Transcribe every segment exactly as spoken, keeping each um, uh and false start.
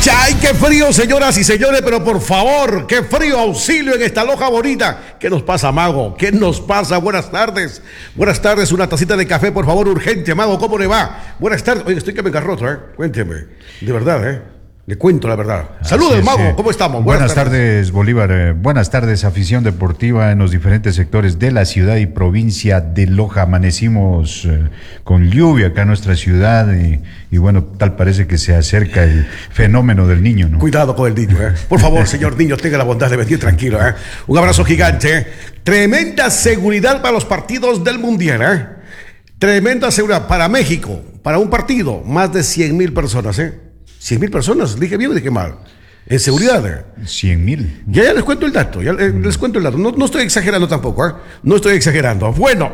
¡Ay, qué frío, señoras y señores! Pero por favor, qué frío, auxilio en esta loja bonita. ¿Qué nos pasa, Mago? ¿Qué nos pasa? Buenas tardes. Buenas tardes, una tacita de café, por favor, urgente, Mago. ¿Cómo le va? Buenas tardes. Oye, estoy que me engarroto, ¿eh? Cuénteme. De verdad, ¿eh? Le cuento la verdad. Saludos, Mago. Sí. ¿Cómo estamos? Buenas, Buenas tardes. tardes, Bolívar. Eh, buenas tardes, afición deportiva en los diferentes sectores de la ciudad y provincia de Loja. Amanecimos eh, con lluvia acá en nuestra ciudad y, y bueno, tal parece que se acerca el fenómeno del niño, ¿no? Cuidado con el niño, ¿eh? Por favor, señor niño, tenga la bondad de venir tranquilo, ¿eh? Un abrazo gigante, ¿eh? Tremenda seguridad para los partidos del Mundial, ¿eh? Tremenda seguridad para México, para un partido, más de cien mil personas, ¿eh? cien mil personas, dije bien o dije mal. En seguridad. cien mil. Ya, ya les cuento el dato, ya les, les cuento el dato. No, no estoy exagerando tampoco, ¿eh? No estoy exagerando. Bueno,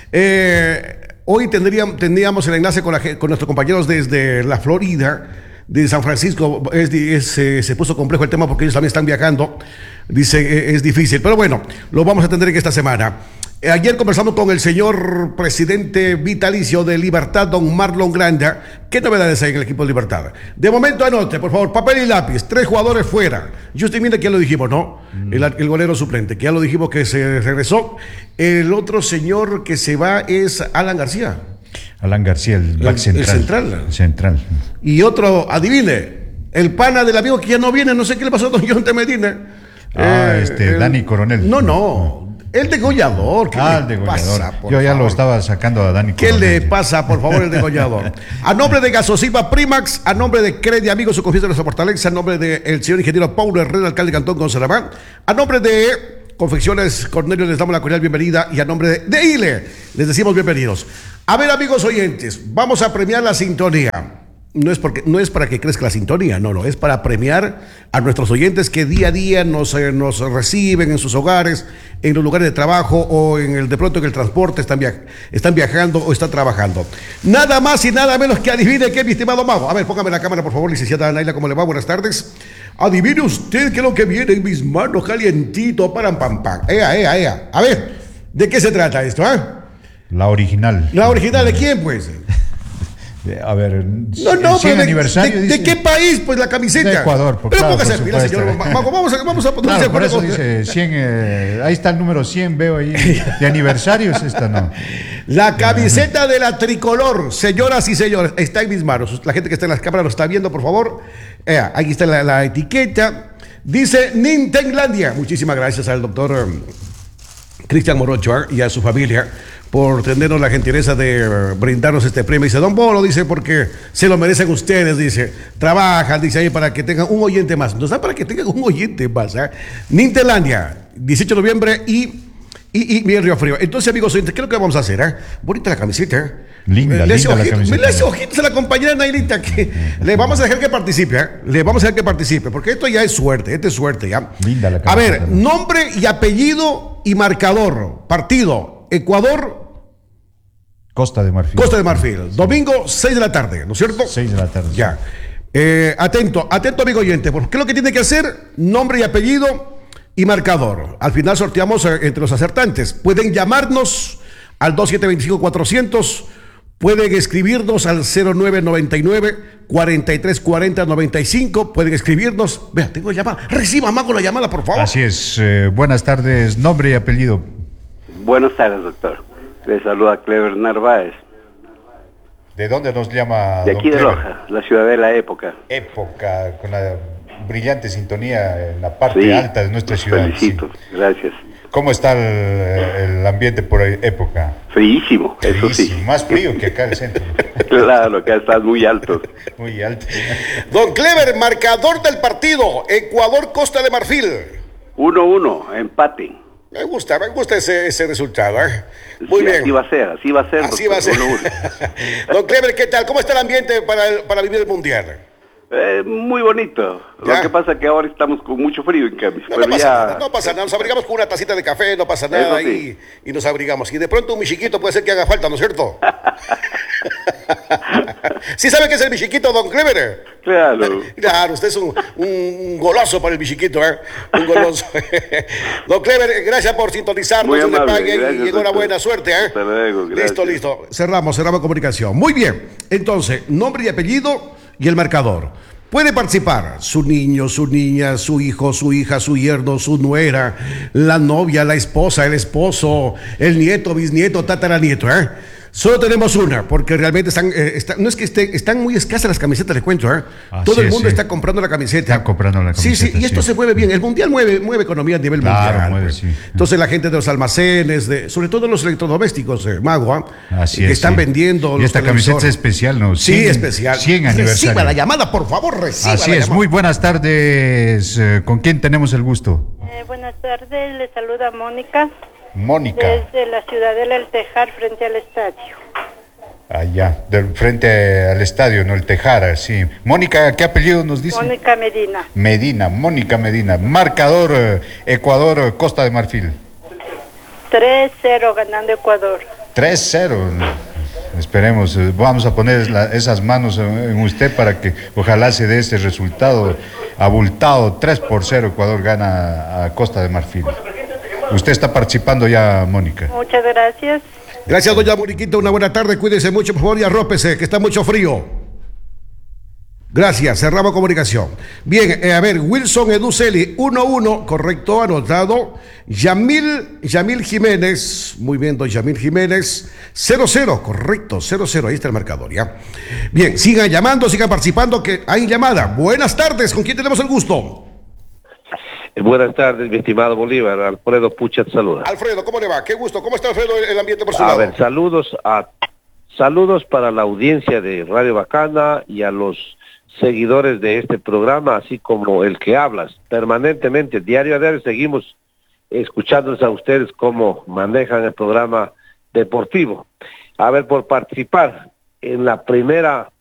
eh, hoy tendríamos, tendríamos el enlace con, la, con nuestros compañeros desde la Florida, de San Francisco. Es, es, eh, se puso complejo el tema porque ellos también están viajando. Dice, eh, es difícil, pero bueno, lo vamos a atender en esta semana. Ayer conversamos con el señor presidente vitalicio de Libertad, don Marlon Granda. ¿Qué novedades hay en el equipo de Libertad? De momento anote, por favor, papel y lápiz. Tres jugadores fuera. Justin Mina, que ya lo dijimos, ¿no? Mm. El, el golero suplente, que ya lo dijimos que se regresó. El otro señor que se va es Alan García. Alan García, el back central. El central. Central. Y otro, adivine, el pana del amigo que ya no viene, no sé qué le pasó a don Jonte Medina. Ah, eh, este, el, Dani Coronel. No, no. El degollador. ¿Qué ah, le el degollador. pasa, Yo ya favor? lo estaba sacando a Dani ¿Qué Coronel. le pasa, por favor, el degollador? A nombre de Gasosilva Primax, a nombre de Credi Amigos, su confianza de nuestra fortaleza, a nombre del señor ingeniero Paulo Herrera, alcalde de Cantón Conserván, a nombre de Confecciones Cornelio, les damos la cordial bienvenida, y a nombre de, de I L E, les decimos bienvenidos. A ver, amigos oyentes, vamos a premiar la sintonía. No es, porque, no es para que crezca la sintonía, no, no, es para premiar a nuestros oyentes que día a día nos, eh, nos reciben en sus hogares, en los lugares de trabajo o en el de pronto en el transporte, están, via están viajando o están trabajando. Nada más y nada menos que adivine qué, mi estimado Mago. A ver, póngame la cámara, por favor, licenciada Naila, ¿cómo le va? Buenas tardes. Adivine usted qué es lo que viene en mis manos, calientito, param, pam, pam. Ea, ea, ea. A ver, ¿de qué se trata esto, eh? La original. ¿La original de quién, pues? A ver, no, no, cien pero aniversario. De, de, ¿De qué país? Pues la camiseta. De Ecuador, por Pero claro, póngase, mira, señor Mago, vamos a, vamos a ponerse claro, por eso dice cien, eh, ahí está el número cien, veo ahí. De aniversario es esta, ¿no? La camiseta de la tricolor, señoras y señores, está en mis manos. La gente que está en las cámaras lo está viendo, por favor. Eh, aquí está la, la etiqueta. Dice Nintenlandia. Muchísimas gracias al doctor um, Cristian Morocho ¿eh? y a su familia por tenernos la gentileza de uh, brindarnos este premio. Dice, don Bolo, dice, porque se lo merecen ustedes, dice, trabajan, dice ahí, para que tengan un oyente más. Nos da para que tengan un oyente más, ¿eh? Nintelandia, dieciocho de noviembre y, y, y bien Río Frío. Entonces, amigos oyentes, ¿qué es lo que vamos a hacer? Eh? Bonita la camiseta, ¿eh? Linda, le linda la camiseta. Me le hace ojitos a la compañera Nailita que le vamos a dejar que participe, ¿eh? Le vamos a dejar que participe, porque esto ya es suerte, esto es suerte, ¿ya? Linda la camiseta. A ver, nombre y apellido y marcador. Partido, Ecuador, Costa de Marfil. Costa de Marfil. Domingo, seis de la tarde, ¿no es cierto? seis de la tarde. Ya. Eh, atento, atento, amigo oyente, porque ¿qué es lo que tiene que hacer? Nombre y apellido y marcador. Al final sorteamos eh, entre los acertantes. Pueden llamarnos al dos siete dos cinco cuatrocientos. Pueden escribirnos al cero nueve noventa y nueve, cuarenta y tres cuarenta, noventa y cinco. Pueden escribirnos. Vea, tengo llamada. Reciba, Mago, la llamada, por favor. Así es. Eh, buenas tardes. Nombre y apellido. Buenas tardes, doctor. Le saluda Clever Narváez. ¿De dónde nos llama? De aquí de Loja, la ciudad de la época. Época, con la brillante sintonía en la parte sí, alta de nuestra ciudad. Felicito, sí. Gracias. ¿Cómo está el, el ambiente por época? Fríísimo, eso sí. Más frío que acá en el centro. Claro, acá estás muy alto. Muy alto. Don Clever, marcador del partido, Ecuador-Costa de Marfil. uno uno, empate. Me gusta, me gusta ese, ese resultado, ¿eh? Muy sí, bien. Así va a ser, así va a ser. Así va a ser. Don Clever, ¿qué tal? ¿Cómo está el ambiente para, el, para vivir el Mundial? Eh, muy bonito. ¿Ya? Lo que pasa es que ahora estamos con mucho frío en cambio. No, pero no pasa ya... nada, no pasa nada. Nos abrigamos con una tacita de café, no pasa nada sí. y, y nos abrigamos. Y de pronto un michiquito puede ser que haga falta, ¿no es cierto? ¿Sí sabe qué es el michiquito, don Clever? Claro. Claro, usted es un, un goloso para el michiquito, ¿eh? Un goloso. Don Clever, gracias por sintonizarnos. Muy amable, pague gracias, y enhorabuena, suerte, ¿eh? Hasta luego, gracias. Listo, listo. Cerramos, cerramos comunicación. Muy bien. Entonces, nombre y apellido y el marcador. Puede participar su niño, su niña, su hijo, su hija, su yerno, su nuera, la novia, la esposa, el esposo, el nieto, bisnieto, tataranieto, ¿eh? Solo tenemos una, porque realmente están, eh, están no es que estén, están muy escasas las camisetas, les cuento, ¿eh? Todo el es, mundo sí. está comprando la camiseta. Están comprando la camiseta. Sí, sí, y esto sí. se mueve bien. El mundial mueve, mueve economía a nivel Claro, mundial. mueve, Pues. sí. Entonces la gente de los almacenes, de, sobre todo los electrodomésticos, eh, Magua, Así que es, están sí. vendiendo. Y los esta camiseta es televisores. especial, ¿no? Sí, cien, especial. cien aniversario. Reciba la llamada, por favor, reciba Así la es, llamada. muy buenas tardes. Eh, ¿Con quién tenemos el gusto? Eh, buenas tardes, le saluda Mónica Mónica. desde la Ciudadela El Tejar frente al estadio. Allá, del frente al estadio, ¿no? El Tejara, sí. Mónica, ¿qué apellido nos dice? Mónica Medina. Medina, Mónica Medina. Marcador eh, Ecuador, eh, Costa de Marfil. tres cero ganando Ecuador. tres cero. Esperemos, eh, vamos a poner la- esas manos en, en usted para que ojalá se dé ese resultado abultado. tres por cero Ecuador gana a Costa de Marfil. Usted está participando ya, Mónica. Muchas gracias. Gracias, doña Moniquita. Una buena tarde. Cuídese mucho, por favor, y arrópese, que está mucho frío. Gracias, cerramos comunicación. Bien, eh, a ver, Wilson Educeli, uno uno, correcto, anotado. Yamil, Yamil Jiménez, muy bien, don Yamil Jiménez, cero cero, correcto, cero cero, ahí está el marcador, ¿ya? Bien, sigan llamando, sigan participando, que hay llamada. Buenas tardes, ¿con quién tenemos el gusto? Buenas tardes, mi estimado Bolívar. Alfredo Pucha te saluda. Alfredo, ¿cómo le va? Qué gusto, ¿cómo está Alfredo el ambiente por su A lado? ver, saludos a saludos para la audiencia de Radio Bacana y a los seguidores de este programa, así como el que hablas permanentemente, diario a diario, seguimos escuchándoles a ustedes cómo manejan el programa deportivo. A ver, por participar en la primera